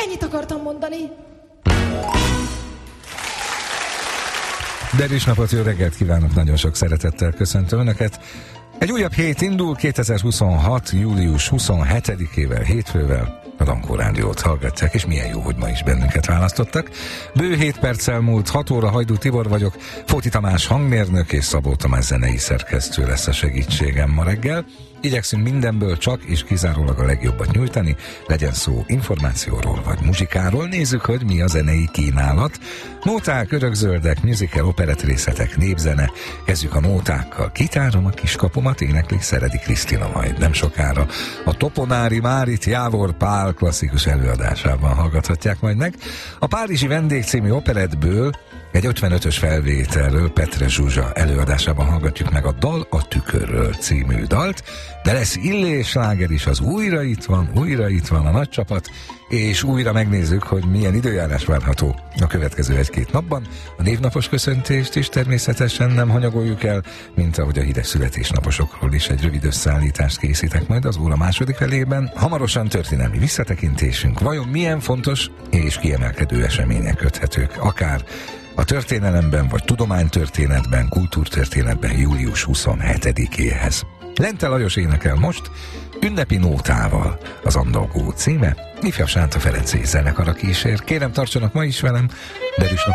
ennyit akartam mondani. Derűs napot, jó reggelt kívánok, nagyon sok szeretettel köszöntöm Önöket. Egy újabb hét indul, 2026. július 27-ével, hétfővel. A Dankó Rádiót hallgatják, és milyen jó, hogy ma is bennünket választottak. Bő 7 perccel múlt 6 óra, Hajdú Tibor vagyok, Fóti Tamás hangmérnök és Szabó Tamás zenei szerkesztő lesz a segítségem ma reggel. Igyekszünk mindenből csak és kizárólag a legjobbat nyújtani, legyen szó információról vagy muzsikáról. Nézzük, hogy mi a zenei kínálat. Nóták, örökzöldek, musical, operetrészetek, népzene. Kezdjük a nótákkal. Kitárom a kiskapumat, éneklik Szeredi Krisztina majd nem sokára. A Toponári Márit Jávor Pál klasszikus előadásában hallgathatják majd meg. A Párizsi Vendég című operettből egy 55-ös felvételről Petre Zsuzsa előadásában hallgatjuk meg a Dal a tükörről című dalt, de lesz illés sláger is, az újra itt van a nagy csapat, és újra megnézzük, hogy milyen időjárás várható a következő 1-2 napban. A névnapos köszöntést is természetesen nem hanyagoljuk el, mint ahogy a híres születésnaposokról is egy rövid összeállítást készítek majd az óra második felében. Hamarosan történelmi visszatekintésünk. Vajon milyen fontos és kiemelkedő események köthetők, akár a történelemben, vagy tudománytörténetben, kultúrtörténetben július 27-éhez. Lente Lajos énekel most, ünnepi nótával, az Andalgó címe, ifjabb Sánta Ferenc zenekara kísér. Kérem, tartsanak ma is velem, Derűs